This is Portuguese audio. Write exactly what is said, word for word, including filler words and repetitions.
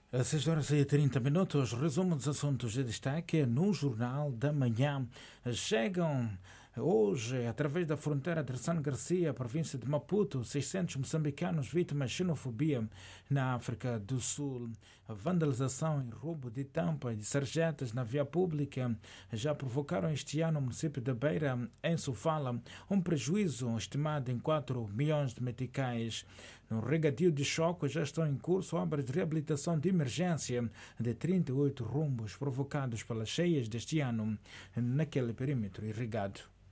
Às seis horas e trinta minutos, resumo dos assuntos de destaque no Jornal da Manhã. Chegam hoje, através da fronteira de San Garcia, província de Maputo, seiscentos moçambicanos vítimas de xenofobia na África do Sul. A vandalização e roubo de tampas de sarjetas na via pública já provocaram este ano no município de Beira, em Sofala, um prejuízo estimado em quatro milhões de meticais. No regadio de choque já estão em curso obras de reabilitação de emergência de trinta e oito rumbos provocados pelas cheias deste ano naquele perímetro irrigado.